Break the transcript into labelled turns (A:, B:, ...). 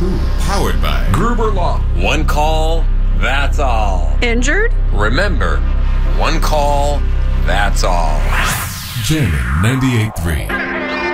A: Powered by
B: Gruber Law.
C: One call, that's all.
D: Injured?
C: Remember, one call, that's all.
A: Jammin' 98.3.